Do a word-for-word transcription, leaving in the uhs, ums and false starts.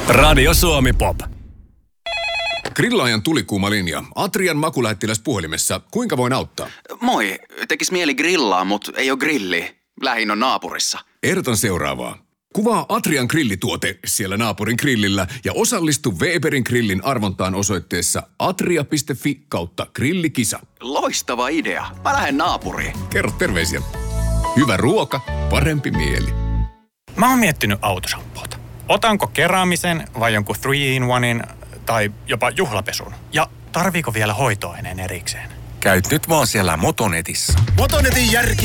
Radio Suomi Pop. Grillaajan tulikuuma linja. Atrian makulähettiläs puhelimessa. Kuinka voin auttaa? Moi. Tekis mieli grillaa, mut ei oo grilli. Lähin on naapurissa. Ehdotan seuraavaa. Kuvaa Atrian grillituote siellä naapurin grillillä ja osallistu Weberin grillin arvontaan osoitteessa atria piste fi kautta grillikisa. Loistava idea. Mä lähden naapuriin. Kerro terveisiä. Hyvä ruoka, parempi mieli. Mä oon miettinyt autoshampoota. Otanko keräämisen vai jonkun three in onein tai jopa juhlapesun? Ja tarviiko vielä hoitoaineen erikseen? Käyt nyt vaan siellä Motonetissä. Motonetin järki